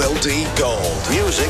ULD Gold.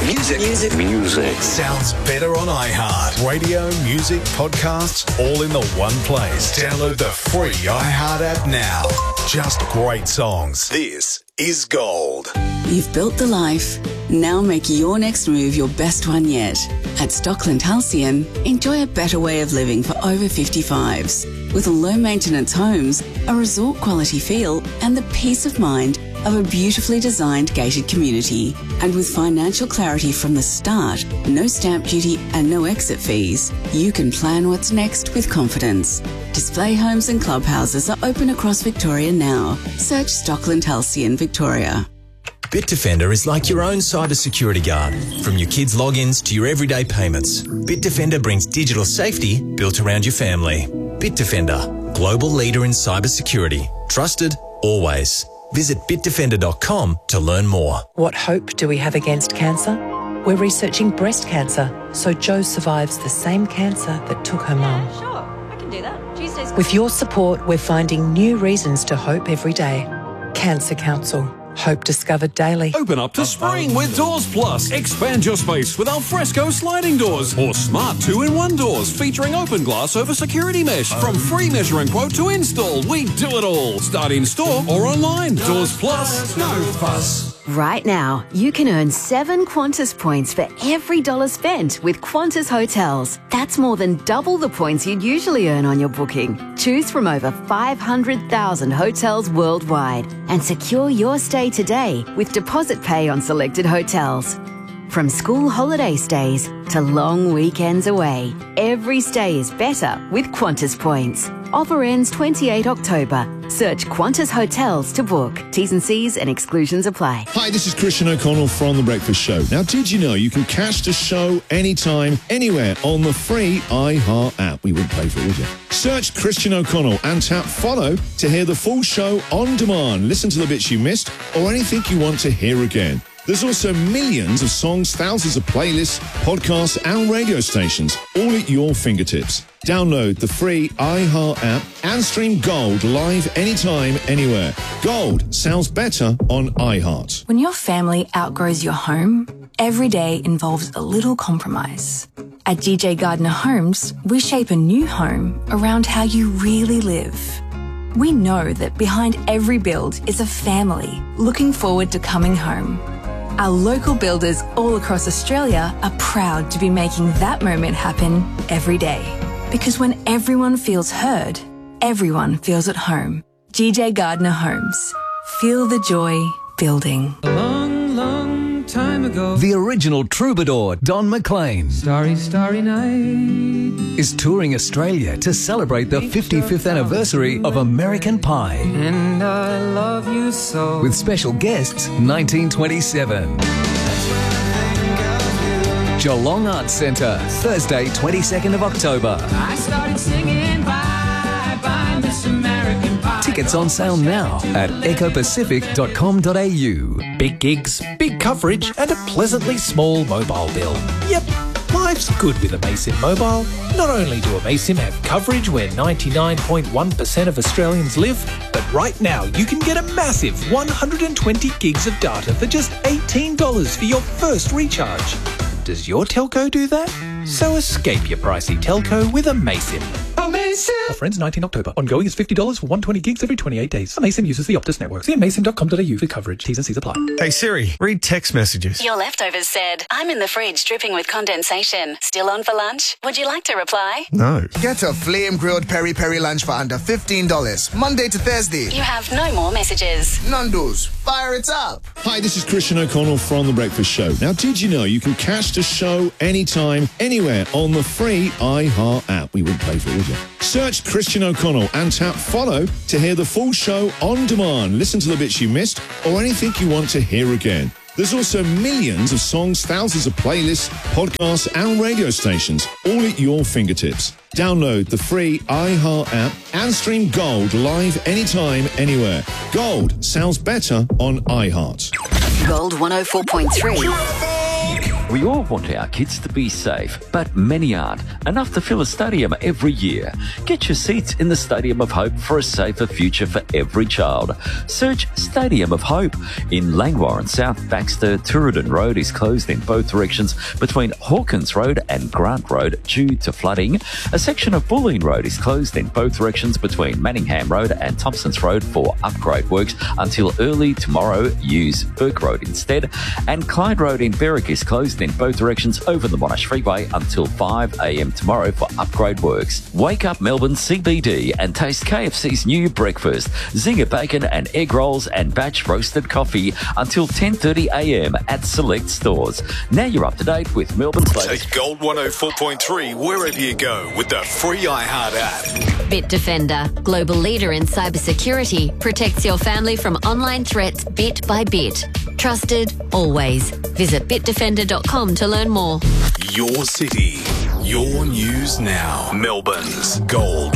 Music. Sounds better on iHeart. Radio, music, podcasts, all in the one place. Download the free iHeart app now. Just great songs. This is Gold. You've built the life. Now make your next move your best one yet. At Stockland Halcyon, enjoy a better way of living for over 55s. With low-maintenance homes, a resort-quality feel, and the peace of mind of a beautifully designed gated community. And with financial clarity from the start, no stamp duty and no exit fees, you can plan what's next with confidence. Display homes and clubhouses are open across Victoria now. Search Stockland Halcyon, Victoria. Bitdefender is like your own cybersecurity guard. From your kids' logins to your everyday payments, Bitdefender brings digital safety built around your family. Bitdefender, global leader in cybersecurity. Trusted, always. Visit bitdefender.com to learn more. What hope do we have against cancer? We're researching breast cancer, so Jo survives the same cancer that took her mum. Yeah, sure. I can do that. Tuesday's... With your support, we're finding new reasons to hope every day. Cancer Council. Hope discovered daily. Open up to spring with Doors Plus. Expand your space with Alfresco sliding doors or smart 2-in-1 doors featuring open glass over security mesh. From free measure and quote to install, we do it all. Start in store or online. Doors Plus, no fuss. Right now, you can earn 7 Qantas points for every dollar spent with Qantas Hotels. That's more than double the points you'd usually earn on your booking. Choose from over 500,000 hotels worldwide and secure your stay today with deposit pay on selected hotels. From school holiday stays to long weekends away, every stay is better with Qantas points. Offer ends 28 October. Search Qantas Hotels to book. T's and C's and exclusions apply. Hi, this is Christian O'Connell from The Breakfast Show. Now, did you know you can catch the show anytime, anywhere on the free iHeart app? We wouldn't pay for it, would you? Search Christian O'Connell and tap follow to hear the full show on demand. Listen to the bits you missed or anything you want to hear again. There's also millions of songs, thousands of playlists, podcasts and radio stations, all at your fingertips. Download the free iHeart app and stream Gold live anytime, anywhere. Gold sounds better on iHeart. When your family outgrows your home, every day involves a little compromise. At GJ Gardner Homes, we shape a new home around how you really live. We know that behind every build is a family looking forward to coming home. Our local builders all across Australia are proud to be making that moment happen every day. Because when everyone feels heard, everyone feels at home. GJ Gardner Homes. Feel the joy building. A long, long time ago, the original troubadour, Don McLean, Starry, Starry Night, is touring Australia to celebrate the 55th anniversary of American Pie. And I love you so. With special guests, 1927. Geelong Arts Centre, Thursday, 22nd of October. I started singing Bye Bye Miss American Pie. Tickets on sale now at ecopacific.com.au. Big gigs, big coverage and a pleasantly small mobile bill. Yep, life's good with Amaysim Mobile. Not only do Amaysim have coverage where 99.1% of Australians live, but right now you can get a massive 120 gigs of data for just $18 for your first recharge. Does your telco do that? So escape your pricey telco with Amaysim. Amaysim! Offer ends 19 October. Ongoing is $50 for 120 gigs every 28 days. Amaysim uses the Optus network. See amaysim.com.au for coverage. T's and C's apply. Hey Siri, read text messages. Your leftovers said, I'm in the fridge dripping with condensation. Still on for lunch? Would you like to reply? No. Get a flame-grilled peri-peri lunch for under $15. Monday to Thursday. You have no more messages. Nando's, fire it up. Hi, this is Christian O'Connell from The Breakfast Show. Now, did you know you can catch the show anytime, anywhere on the free iHeart app? We wouldn't pay for it, would you? Search Christian O'Connell and tap follow to hear the full show on demand. Listen to the bits you missed or anything you want to hear again. There's also millions of songs, thousands of playlists, podcasts and radio stations, all at your fingertips. Download the free iHeart app and stream Gold live anytime, anywhere. Gold sounds better on iHeart. Gold 104.3. We all want our kids to be safe, but many aren't. Enough to fill a stadium every year. Get your seats in the Stadium of Hope for a safer future for every child. Search Stadium of Hope. In Langwarrin South, Baxter, Turridon Road is closed in both directions between Hawkins Road and Grant Road due to flooding. A section of Bulleen Road is closed in both directions between Manningham Road and Thompsons Road for upgrade works until early tomorrow. Use Burke Road instead. And Clyde Road in Berwick is closed in both directions over the Monash Freeway until 5 a.m. tomorrow for upgrade works. Wake up Melbourne CBD and taste KFC's new breakfast, Zinger bacon and egg rolls and batch roasted coffee until 10:30 a.m. at select stores. Now you're up to date with Melbourne's latest. Take Gold 104.3 wherever you go with the free iHeart app. Bitdefender, global leader in cybersecurity, protects your family from online threats bit by bit. Trusted, always. Visit bitdefender.com to learn more. Your city, your news now. Melbourne's Gold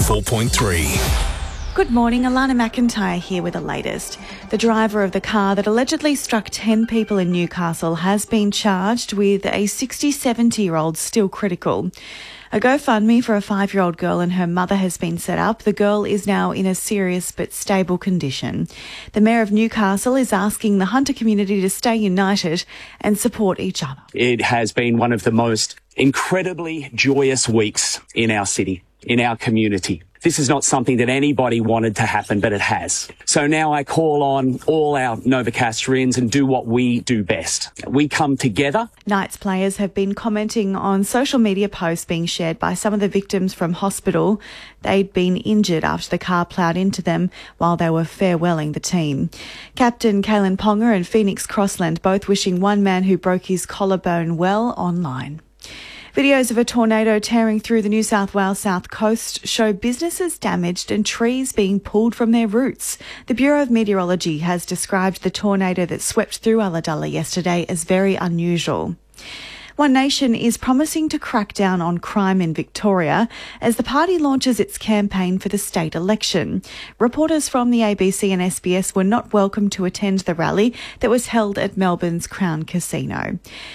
104.3. Good morning, Alana McIntyre here with the latest. The driver of the car that allegedly struck 10 people in Newcastle has been charged, with a 70-year-old still critical. A GoFundMe for a 5-year-old girl and her mother has been set up. The girl is now in a serious but stable condition. The Mayor of Newcastle is asking the Hunter community to stay united and support each other. It has been one of the most incredibly joyous weeks in our city, in our community. This is not something that anybody wanted to happen, but it has. So now I call on all our Novocastrians and do what we do best. We come together. Knights players have been commenting on social media posts being shared by some of the victims from hospital. They'd been injured after the car ploughed into them while they were farewelling the team. Captain Kalen Ponga and Phoenix Crossland both wishing one man who broke his collarbone well online. Videos of a tornado tearing through the New South Wales south coast show businesses damaged and trees being pulled from their roots. The Bureau of Meteorology has described the tornado that swept through Ulladulla yesterday as very unusual. One Nation is promising to crack down on crime in Victoria as the party launches its campaign for the state election. Reporters from the ABC and SBS were not welcome to attend the rally that was held at Melbourne's Crown Casino.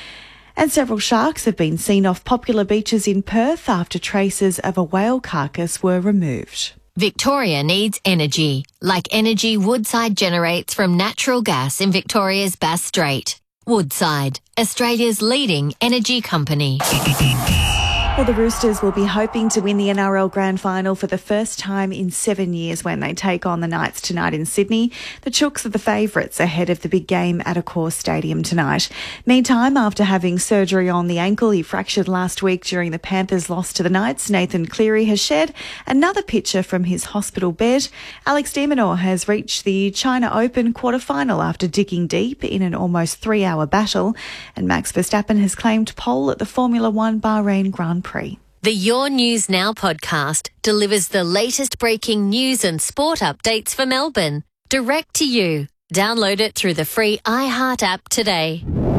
And several sharks have been seen off popular beaches in Perth after traces of a whale carcass were removed. Victoria needs energy, like energy Woodside generates from natural gas in Victoria's Bass Strait. Woodside, Australia's leading energy company. Well, the Roosters will be hoping to win the NRL Grand Final for the first time in 7 years when they take on the Knights tonight in Sydney. The Chooks are the favourites ahead of the big game at Accor Stadium tonight. Meantime, after having surgery on the ankle he fractured last week during the Panthers' loss to the Knights, Nathan Cleary has shared another picture from his hospital bed. Alex de Minaur has reached the China Open quarter-final after digging deep in an almost 3-hour battle. And Max Verstappen has claimed pole at the Formula One Bahrain Grand Prix. The Your News Now podcast delivers the latest breaking news and sport updates for Melbourne, direct to you. Download it through the free iHeart app today.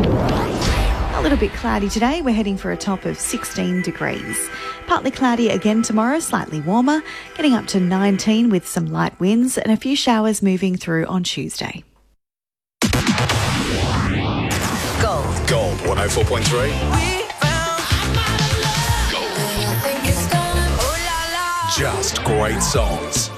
A little bit cloudy today. We're heading for a top of 16 degrees. Partly cloudy again tomorrow, slightly warmer, getting up to 19 with some light winds and a few showers moving through on Tuesday. Gold 104.3. Just great songs.